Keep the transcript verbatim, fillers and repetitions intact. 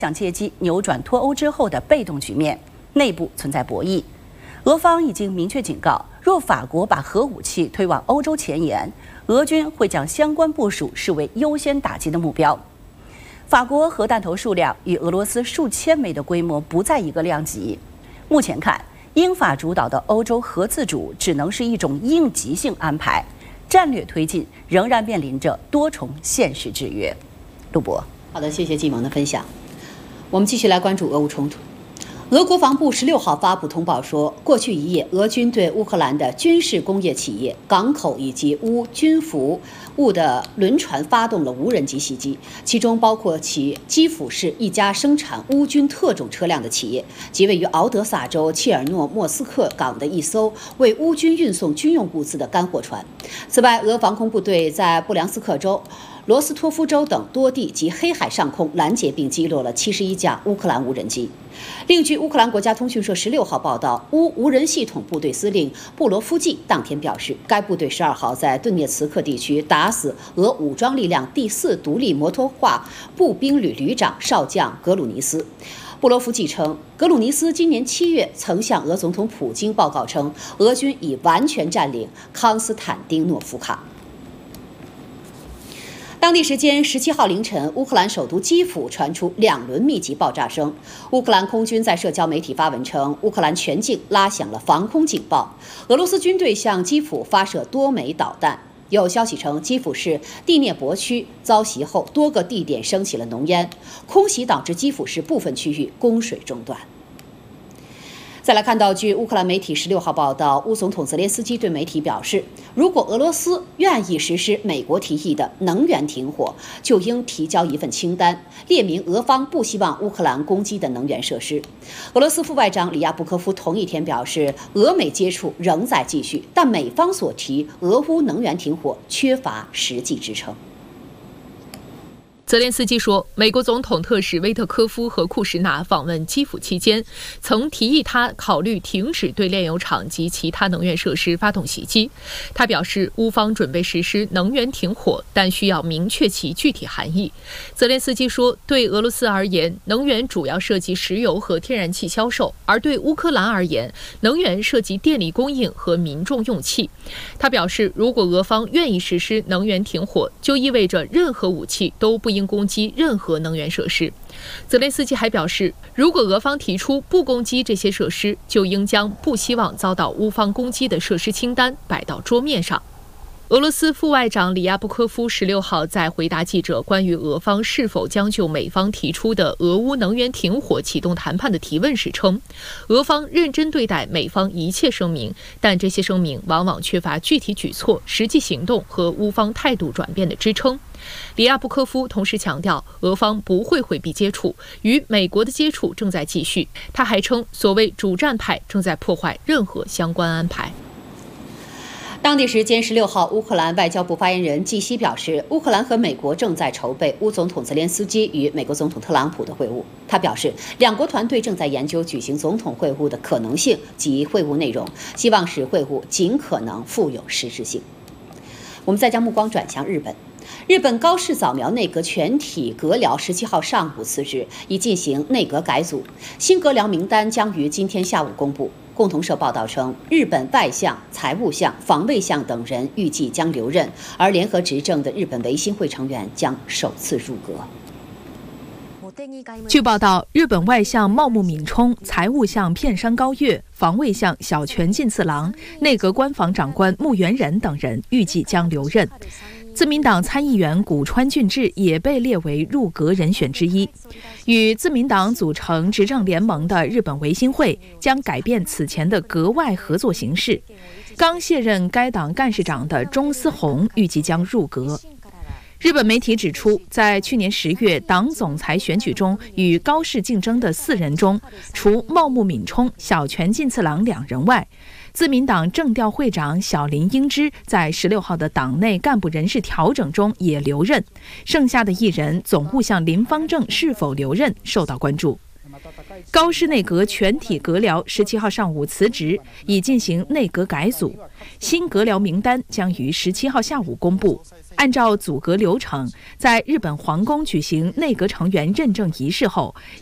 想借机扭转脱欧之后的被动局面，内部存在博弈。俄方已经明确警告，若法国把核武器推往欧洲前沿，俄军会将相关部署视为优先打击的目标。法国核弹头数量与俄罗斯数千枚的规模不在一个量级。目前看，英法主导的欧洲核自主只能是一种应急性安排，战略推进仍然面临着多重现实制约。陆博， 好的，谢谢季萌的分享。我们继续来关注俄乌冲突。俄国防部十六号发布通报说，过去一夜，俄军对乌克兰的军事工业企业、港口以及乌军服务的轮船发动了无人机袭击，其中包括其基辅市一家生产乌军特种车辆的企业，及位于敖德萨州切尔诺莫斯克港的一艘为乌军运送军用物资的干货船。此外，俄防空部队在布良斯克州、罗斯托夫州等多地及黑海上空拦截并击落了七十一架乌克兰无人机。另据乌克兰国家通讯社十六号报道，乌无人系统部队司令布罗夫季当天表示，该部队十二号在顿涅茨克地区打死俄武装力量第四独立摩托化步兵旅旅长少将格鲁尼斯。布罗夫季称，格鲁尼斯今年七月曾向俄总统普京报告称，俄军已完全占领康斯坦丁诺夫卡。当地时间十七号凌晨，乌克兰首都基辅传出两轮密集爆炸声。乌克兰空军在社交媒体发文称，乌克兰全境拉响了防空警报。俄罗斯军队向基辅发射多枚导弹。有消息称，基辅市第聂伯区遭袭后，多个地点升起了浓烟，空袭导致基辅市部分区域供水中断。再来看到，据乌克兰媒体十六号报道，乌总统泽连斯基对媒体表示，如果俄罗斯愿意实施美国提议的能源停火，就应提交一份清单，列明俄方不希望乌克兰攻击的能源设施。俄罗斯副外长里亚布科夫同一天表示，俄美接触仍在继续，但美方所提俄乌能源停火缺乏实际支撑。 泽连斯基说，美国总统特使威特科夫和库什纳访问基辅期间，曾提议他考虑停止对炼油厂及其他能源设施发动袭击。他表示，乌方准备实施能源停火，但需要明确其具体含义。泽连斯基说，对俄罗斯而言，能源主要涉及石油和天然气销售，而对乌克兰而言，能源涉及电力供应和民众用气。他表示，如果俄方愿意实施能源停火，就意味着任何武器都不应攻击任何能源设施。泽连斯基还表示，如果俄方提出不攻击这些设施，就应将不希望遭到乌方攻击的设施清单摆到桌面上。俄罗斯副外长里亚布科夫十六号在回答记者关于俄方是否将就美方提出的俄乌能源停火启动谈判的提问时称，俄方认真对待美方一切声明，但这些声明往往缺乏具体举措、实际行动和乌方态度转变的支撑。里亚布科夫同时强调，俄方不会回避接触，与美国的接触正在继续。他还称，所谓主战派正在破坏任何相关安排。 当地时间十六号，乌克兰外交部发言人季希表示，乌克兰和美国正在筹备乌总统泽连斯基与美国总统特朗普的会晤。他表示，两国团队正在研究举行总统会晤的可能性及会晤内容，希望使会晤尽可能富有实质性。我们再将目光转向日本。日本高市早苗内阁全体阁僚十七号上午辞职，以进行内阁改组。新阁僚名单将于今天下午公布。共同社报道称，日本外相、财务相、防卫相等人预计将留任，而联合执政的日本维新会成员将首次入阁。 据报道，日本外相茂木敏充、财务相片山高月、防卫相小泉进次郎、内阁官房长官木原仁等人预计将留任。自民党参议员古川俊志也被列为入阁人选之一。与自民党组成执政联盟的日本维新会将改变此前的阁外合作形式。刚卸任该党干事长的中司宏预计将入阁。日本媒体指出，在去年十月党总裁选举中与高市竞争的四人中，除茂木敏充、小泉进次郎两人外，自民党政调会长小林英之在十六号的党内干部人事调整中也留任，剩下的一人总务相林方正是否留任受到关注。 高市内阁全体阁僚十七号上午辞职，已进行内阁改组，新阁僚名单将于十七号下午公布。按照组阁流程，在日本皇宫举行内阁成员认证仪式后，